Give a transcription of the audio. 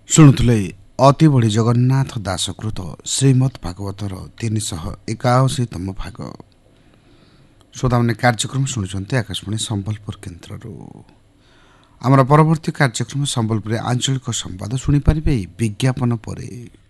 ଶୁଣୁଥିଲେ ଅତି ବଡ଼ି ଜଗନ୍ନାଥ ଦାସକୃତ ଶ୍ରୀମଦ୍ ଭାଗବତର 381ତମ ଭାଗ। ଶ୍ରୋତାମାନେ କାର୍ଯ୍ୟକ୍ରମ ଶୁଣୁଛନ୍ତି ଆକାଶବାଣୀ ସମ୍ବଲପୁର କେନ୍ଦ୍ରରୁ। ଆମର ପରବର୍ତ୍ତୀ କାର୍ଯ୍ୟକ୍ରମ ସମ୍ବଲପୁରରେ ଆଞ୍ଚଳିକ ସମ୍ବାଦ ଶୁଣିପାରିବେ ବିଜ୍ଞାପନ ପରେ।